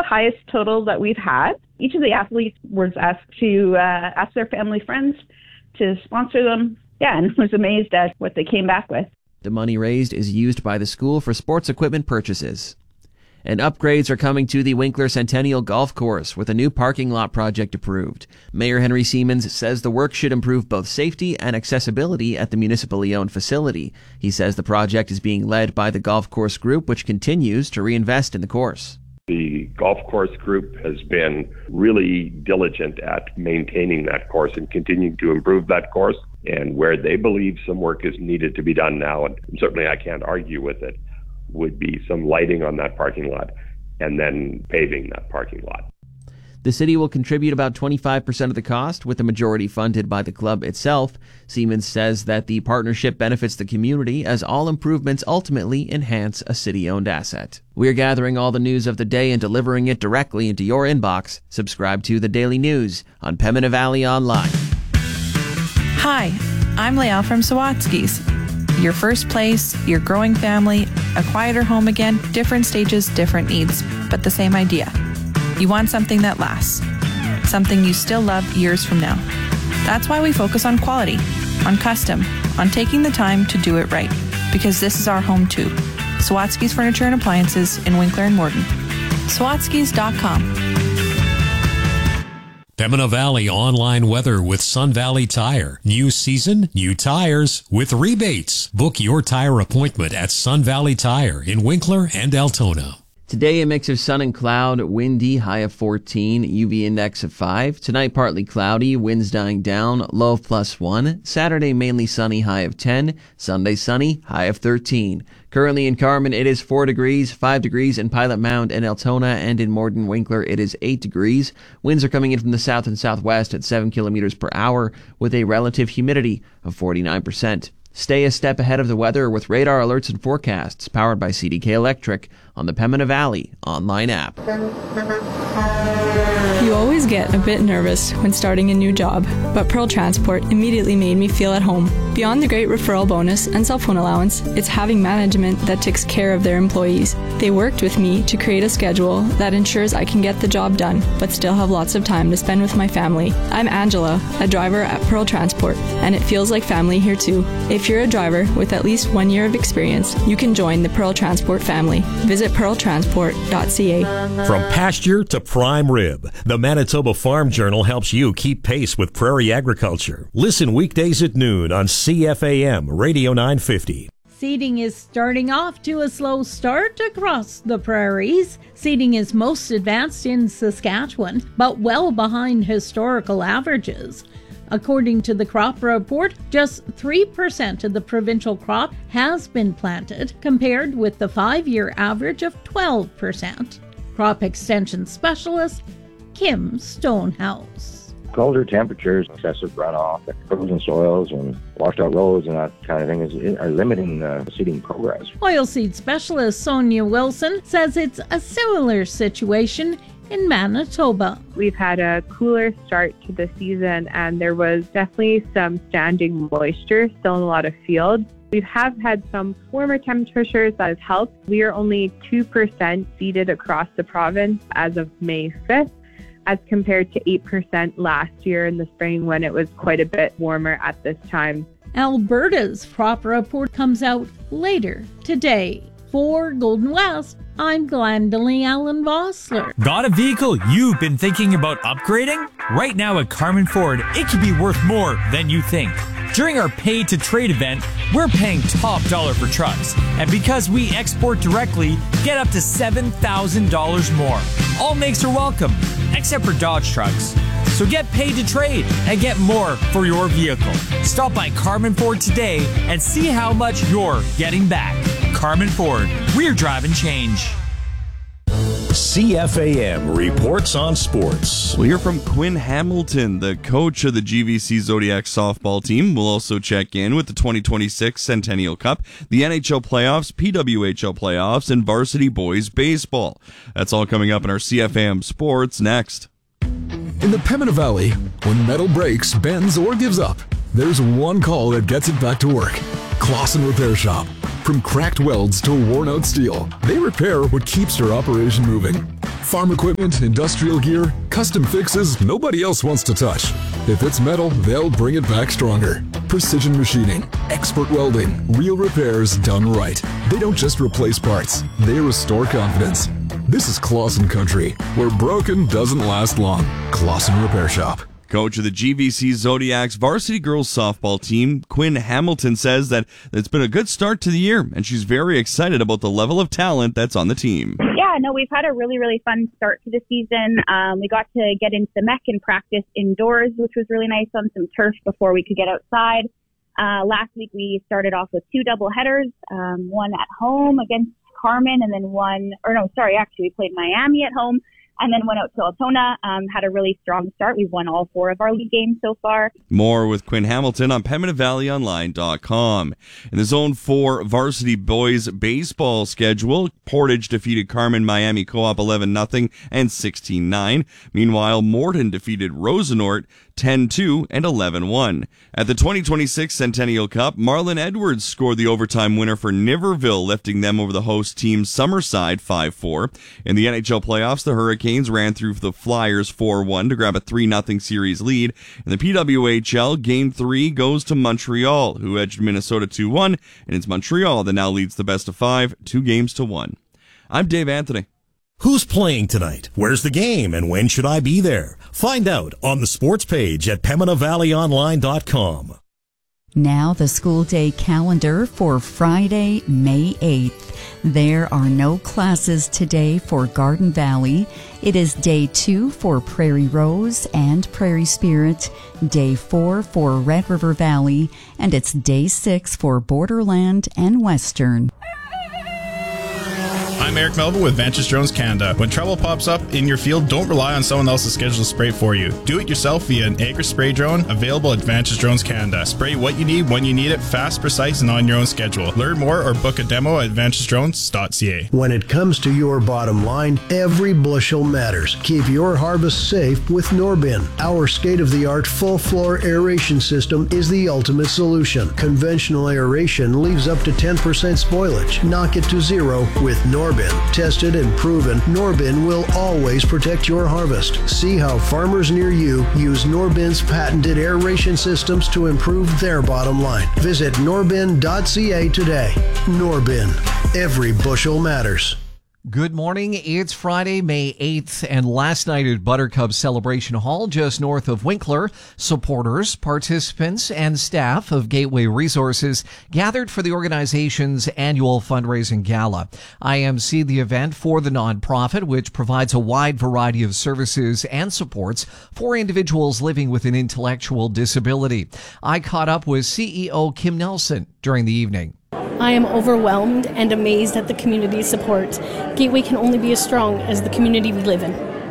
highest total that we've had. Each of the athletes was asked to ask their family friends to sponsor them. Yeah, and was amazed at what they came back with. The money raised is used by the school for sports equipment purchases. And upgrades are coming to the Winkler Centennial Golf Course with a new parking lot project approved. Mayor Henry Siemens says the work should improve both safety and accessibility at the municipally owned facility. He says the project is being led by the Golf Course Group, which continues to reinvest in the course. The Golf Course Group has been really diligent at maintaining that course and continuing to improve that course. And where they believe some work is needed to be done now, and certainly I can't argue with it, would be some lighting on that parking lot and then paving that parking lot. The city will contribute about 25% of the cost, with the majority funded by the club itself. Siemens says that the partnership benefits the community as all improvements ultimately enhance a city-owned asset. We're gathering all the news of the day and delivering it directly into your inbox. Subscribe to The Daily News on Pembina Valley Online. Hi, I'm Leah from Sawatsky's. Your first place, your growing family, a quieter home again, different stages, different needs, but the same idea. You want something that lasts, something you still love years from now. That's why we focus on quality, on custom, on taking the time to do it right, because this is our home too. Sawatsky's Furniture and Appliances in Winkler and Morden. Sawatskys.com. Pembina Valley online weather with Sun Valley Tire. New season, new tires with rebates. Book your tire appointment at Sun Valley Tire in Winkler and Altona. Today, a mix of sun and cloud, windy, high of 14, UV index of 5. Tonight, partly cloudy, winds dying down, low of +1. Saturday, mainly sunny, high of 10. Sunday, sunny, high of 13. Currently in Carman, it is 4 degrees, 5 degrees in Pilot Mound and Altona, and in Morden Winkler, it is 8 degrees. Winds are coming in from the south and southwest at 7 kilometers per hour, with a relative humidity of 49%. Stay a step ahead of the weather with radar alerts and forecasts powered by CDK Electric on the Pembina Valley online app. You always get a bit nervous when starting a new job, but Pearl Transport immediately made me feel at home. Beyond the great referral bonus and cell phone allowance, it's having management that takes care of their employees. They worked with me to create a schedule that ensures I can get the job done, but still have lots of time to spend with my family. I'm Angela, a driver at Pearl Transport, and it feels like family here too. If you're a driver with at least 1 year of experience, you can join the Pearl Transport family. Visit pearltransport.ca. From pasture to prime rib, the Manitoba Farm Journal helps you keep pace with prairie agriculture. Listen weekdays at noon on CFAM Radio 950. Seeding is starting off to a slow start across the prairies. Seeding is most advanced in Saskatchewan, but well behind historical averages. According to the crop report, just 3% of the provincial crop has been planted, compared with the 5-year average of 12%. Crop extension specialist Kim Stonehouse. Colder temperatures, excessive runoff, frozen soils, and washed out roads and that kind of thing are limiting seeding progress. Oilseed specialist Sonia Wilson says it's a similar situation in Manitoba. We've had a cooler start to the season, and there was definitely some standing moisture still in a lot of fields. We have had some warmer temperatures that has helped. We are only 2% seeded across the province as of May 5th, as compared to 8% last year in the spring when it was quite a bit warmer at this time. Alberta's crop report comes out later today. For Golden West, I'm Glendalee Allen Vossler. Got a vehicle you've been thinking about upgrading? Right now at Carman Ford, it could be worth more than you think. During our Pay to Trade event, we're paying top dollar for trucks. And because we export directly, get up to $7,000 more. All makes are welcome, except for Dodge trucks. So get paid to trade and get more for your vehicle. Stop by Carman Ford today and see how much you're getting back. Carman Ford, we're driving change. CFAM reports on sports. We'll hear from Quinn Hamilton, the coach of the GVC Zodiac softball team. We'll also check in with the 2026 Centennial Cup, the NHL playoffs, PWHL playoffs, and varsity boys baseball. That's all coming up in our CFAM Sports next. In the Pembina Valley, when metal breaks, bends, or gives up, there's one call that gets it back to work. Clausen Repair Shop. From cracked welds to worn-out steel, they repair what keeps your operation moving. Farm equipment, industrial gear, custom fixes nobody else wants to touch. If it's metal, they'll bring it back stronger. Precision machining, expert welding, real repairs done right. They don't just replace parts, they restore confidence. This is Clausen Country, where broken doesn't last long. Clausen Repair Shop. Coach of the GVC Zodiacs varsity girls softball team, Quinn Hamilton, says that it's been a good start to the year, and she's very excited about the level of talent that's on the team. Yeah, no, we've had a really, really fun start to the season. We got to get into the MEC and practice indoors, which was really nice, on some turf before we could get outside. Last week we started off with 2 doubleheaders, one at home against Carmen, and then we played Miami at home. And then went out to Altona, had a really strong start. We've won all 4 of our league games so far. More with Quinn Hamilton on PembinaValleyOnline.com. In the Zone 4 varsity boys baseball schedule, Portage defeated Carmen Miami Co-op 11-0 and 16-9. Meanwhile, Morton defeated Rosenort 10-2 and 11-1. At the 2026 Centennial Cup, Marlon Edwards scored the overtime winner for Niverville, lifting them over the host team Summerside 5-4. In the NHL playoffs, the Hurricanes ran through the Flyers 4-1 to grab a 3-0 series lead. In the PWHL, Game 3 goes to Montreal, who edged Minnesota 2-1, and it's Montreal that now leads the best of 5, 2-1. I'm Dave Anthony. Who's playing tonight? Where's the game? And when should I be there? Find out on the sports page at PembinaValleyOnline.com. Now the school day calendar for Friday, May 8th. There are no classes today for Garden Valley. It is day 2 for Prairie Rose and Prairie Spirit, day 4 for Red River Valley, and it's day 6 for Borderland and Western. I'm Eric Melville with Vantage Drones Canada. When trouble pops up in your field, don't rely on someone else's schedule to spray for you. Do it yourself via an Agri Spray drone available at Vantage Drones Canada. Spray what you need when you need it, fast, precise, and on your own schedule. Learn more or book a demo at vantagedrones.ca. When it comes to your bottom line, every bushel matters. Keep your harvest safe with Norbin. Our state-of-the-art full-floor aeration system is the ultimate solution. Conventional aeration leaves up to 10% spoilage. Knock it to zero with Norbin. Tested and proven, Norbin will always protect your harvest. See how farmers near you use Norbin's patented aeration systems to improve their bottom line. Visit norbin.ca today. Norbin. Every bushel matters. Good morning. It's Friday, May 8th, and last night at Buttercup Celebration Hall, just north of Winkler, supporters, participants, and staff of Gateway Resources gathered for the organization's annual fundraising gala. IMC the event for the nonprofit, which provides a wide variety of services and supports for individuals living with an intellectual disability. I caught up with CEO Kim Nelson during the evening. I am overwhelmed and amazed at the community's support. Gateway can only be as strong as the community we live in.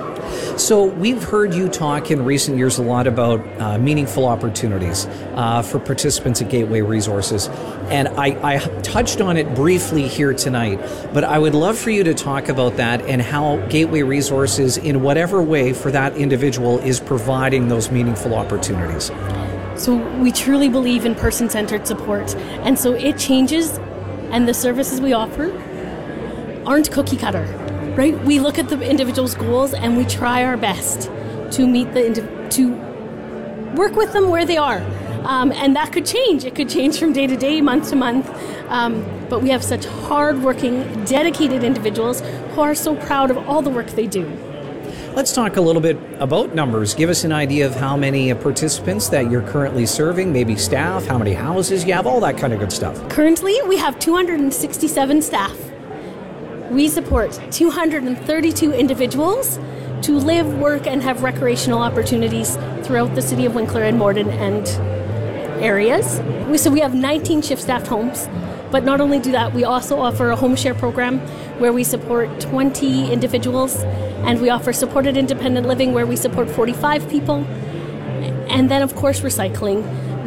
So we've heard you talk in recent years a lot about meaningful opportunities for participants at Gateway Resources. And I touched on it briefly here tonight, but I would love for you to talk about that and how Gateway Resources, in whatever way for that individual, is providing those meaningful opportunities. So we truly believe in person-centered support, and so it changes, and the services we offer aren't cookie cutter, right? We look at the individual's goals and we try our best to meet to work with them where they are, and that could change. It could change from day to day, month to month, but we have such hard-working, dedicated individuals who are so proud of all the work they do. Let's talk a little bit about numbers. Give us an idea of how many participants that you're currently serving, maybe staff, how many houses you have, all that kind of good stuff. Currently, we have 267 staff. We support 232 individuals to live, work, and have recreational opportunities throughout the city of Winkler and Morden and areas. So we have 19 shift-staffed homes. But not only do that, we also offer a home share program where we support 20 individuals, and we offer supported independent living where we support 45 people. And then, of course, recycling.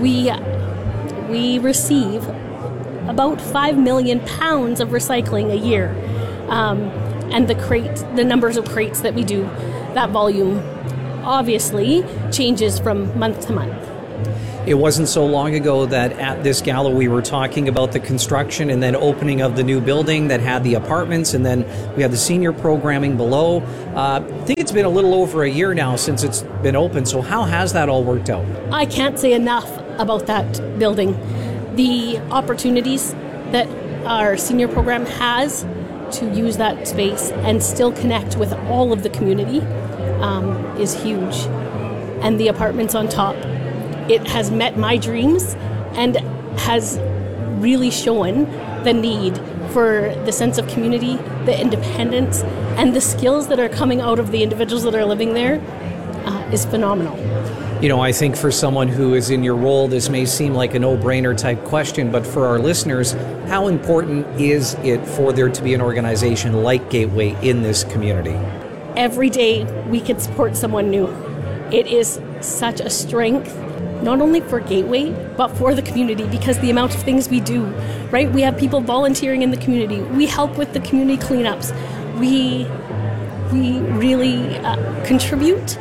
We receive about 5 million pounds of recycling a year. And the numbers of crates that we do, that volume obviously changes from month to month. It wasn't so long ago that at this gala we were talking about the construction and then opening of the new building that had the apartments, and then we had the senior programming below. I think it's been a little over a year now since it's been open, so how has that all worked out? I can't say enough about that building. The opportunities that our senior program has to use that space and still connect with all of the community is huge. And the apartments on top, it has met my dreams and has really shown the need for the sense of community, the independence, and the skills that are coming out of the individuals that are living there is phenomenal. You know, I think for someone who is in your role, this may seem like a no-brainer type question, but for our listeners, how important is it for there to be an organization like Gateway in this community? Every day we can support someone new. It is such a strength, not only for Gateway, but for the community, because the amount of things we do, right? We have people volunteering in the community. We help with the community cleanups. We really contribute,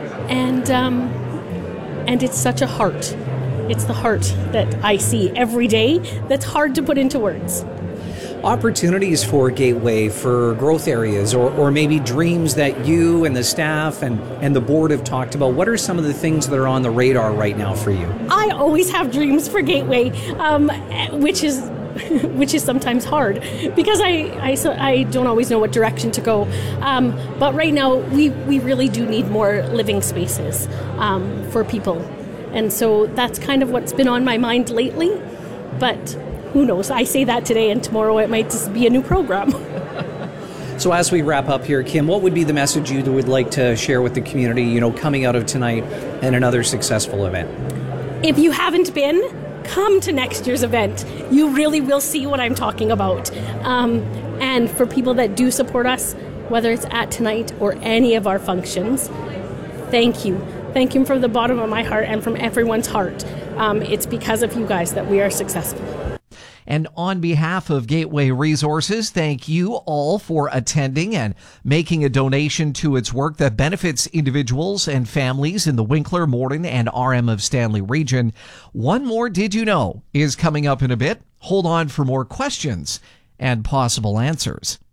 and it's such a heart. It's the heart that I see every day that's hard to put into words. Opportunities for Gateway, for growth areas, or maybe dreams that you and the staff and the board have talked about. What are some of the things that are on the radar right now for you? I always have dreams for Gateway, which is sometimes hard because I don't always know what direction to go. But right now we really do need more living spaces for people. And so that's kind of what's been on my mind lately. But who knows? I say that today and tomorrow it might just be a new program. So as we wrap up here, Kim, what would be the message you would like to share with the community, you know, coming out of tonight and another successful event? If you haven't been, come to next year's event. You really will see what I'm talking about. And for people that do support us, whether it's at tonight or any of our functions, thank you. Thank you from the bottom of my heart and from everyone's heart. It's because of you guys that we are successful. And on behalf of Gateway Resources, thank you all for attending and making a donation to its work that benefits individuals and families in the Winkler, Morden, and RM of Stanley region. One more Did You Know is coming up in a bit. Hold on for more questions and possible answers.